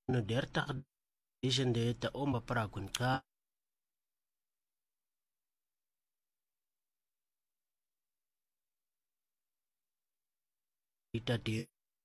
no derta de ta omba para kun ka ita de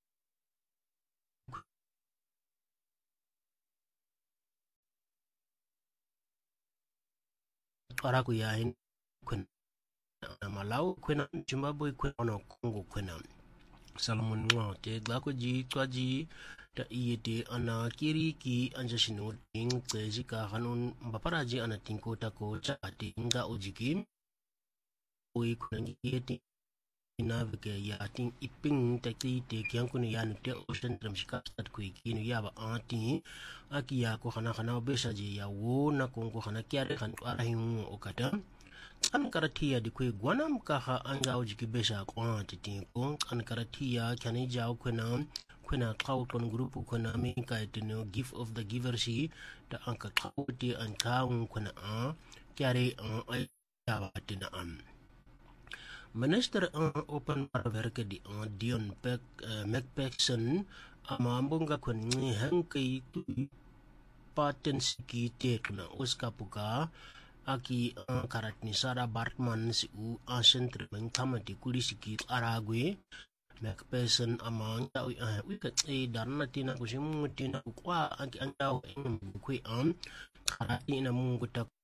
para ku ya hin kun Malau kwena Zimbabwe kwena Congo kwena Salomon ngote glako ji twaji ta iyete ana kiri ki anja shinu ting tseji ka hanun mbaparaji ana tinko tako chati nga ojiki oi kuna yeti ina vike ya ting iping takti te kyang kuna ya nute ocean tram shikastat kui kinu ya ba anti aki ya ko hana besha je ya wo na kongo hana kiare kan arahin okata an karatia di kwe gwanam kaha anga ojiki besha kwa titinko an karatia kyani jao kwena kau kon grupu kwena minka etino gift of the giver shi ta anka kauti an kaung kwena kyare ay yabatina Minister open marwerke di Dion McPherson amambonga kwenye hankai tu patensi ki te kuna uskapuka aki karat ni Sarah Bartman si u asentre mengkamati kulisi ki aragwe McPherson amang wikat darna tina kusimu tina kwa aki angau kwe karati na mungu